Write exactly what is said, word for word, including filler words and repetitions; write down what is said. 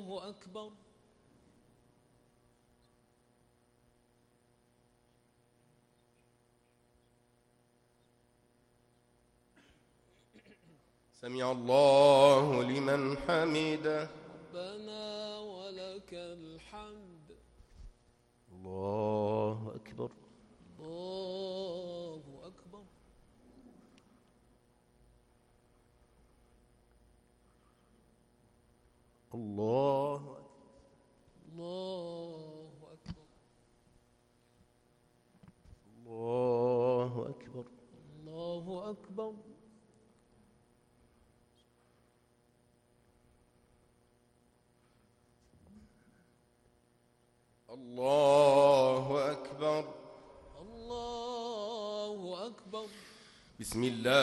أكبر. سمع الله لمن حمده. ربنا ولك الحمد. الله أكبر. الله أكبر. الله الله أكبر. الله أكبر. الله أكبر. الله أكبر. الله أكبر. بسم الله